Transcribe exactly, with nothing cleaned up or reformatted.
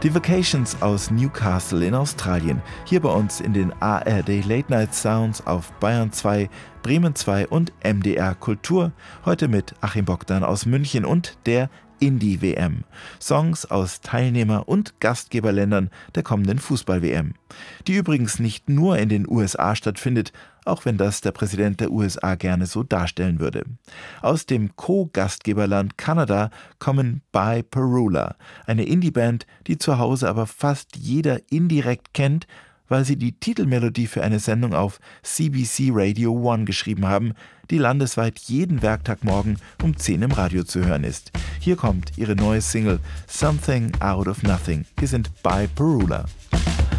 Die Vacations aus Newcastle in Australien, hier bei uns in den A R D Late Night Sounds auf Bayern zwei, Bremen zwei und M D R Kultur, heute mit Achim Bogdan aus München und der Indie-W M. Songs aus Teilnehmer- und Gastgeberländern der kommenden Fußball-W M. Die übrigens nicht nur in den U S A stattfindet, auch wenn das der Präsident der U S A gerne so darstellen würde. Aus dem Co-Gastgeberland Kanada kommen By Perula, eine Indie-Band, die zu Hause aber fast jeder indirekt kennt, weil sie die Titelmelodie für eine Sendung auf C B C Radio eins geschrieben haben, die landesweit jeden Werktagmorgen um zehn im Radio zu hören ist. Hier kommt ihre neue Single Something Out of Nothing. Hier sind By Perula.